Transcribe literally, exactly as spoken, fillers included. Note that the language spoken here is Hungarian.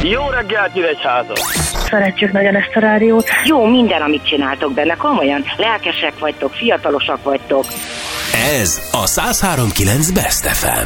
Jó reggelt, Nyíregyháza! Szeretjük nagyon ezt a rádiót. Jó minden, amit csináltok benne, komolyan. Lelkesek vagytok, fiatalosak vagytok. Ez a száz három pont kilenc Best ef em.